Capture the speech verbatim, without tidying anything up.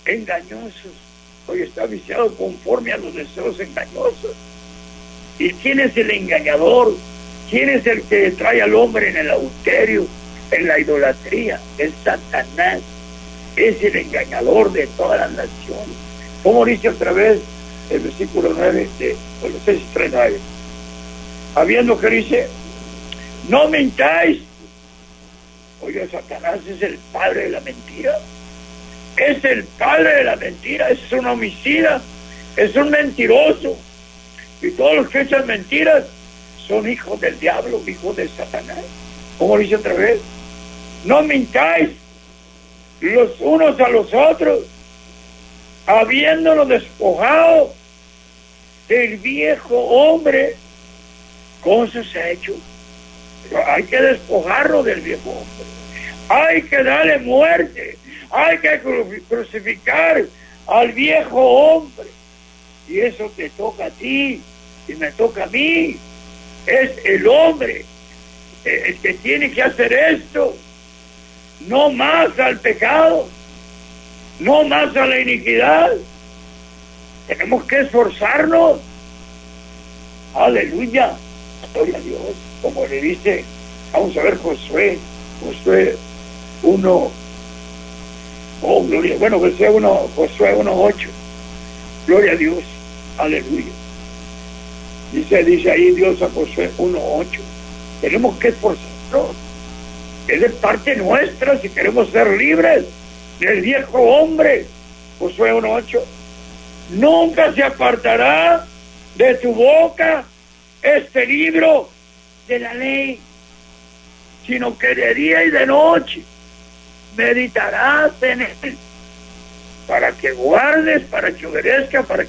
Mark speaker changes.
Speaker 1: engañosos. Hoy está viciado conforme a los deseos engañosos. ¿Y quién es el engañador? ¿Quién es el que trae al hombre en el adulterio, en la idolatría? Es Satanás. Es el engañador de todas las naciones. ¿Cómo dice otra vez el versículo nueve de Colosenses tres nueve? Habiendo que dice, no mintáis. Oye, Satanás es el padre de la mentira. Es el padre de la mentira. Es un homicida. Es un mentiroso. Y todos los que echan mentiras son hijos del diablo, hijos de Satanás. ¿Cómo dice otra vez? No mintáis los unos a los otros, habiéndonos despojado del viejo hombre. ¿Cómo eso se ha hecho? Pero hay que despojarlo del viejo hombre. Hay que darle muerte. Hay que crucificar al viejo hombre. Y eso te toca a ti y me toca a mí. Es el hombre el que tiene que hacer esto. No más al pecado, no más a la iniquidad. Tenemos que esforzarnos. Aleluya, gloria a Dios. Como le dice, vamos a ver Josué, Josué uno, oh gloria, bueno, Josué uno, Josué uno ocho, gloria a Dios, aleluya. Dice, dice ahí Dios a Josué uno ocho, tenemos que esforzarnos. Es de parte nuestra si queremos ser libres del viejo hombre. Josué uno ocho. Nunca se apartará de tu boca este libro de la ley, sino que de día y de noche meditarás en él, para que guardes, para que obedezca, para que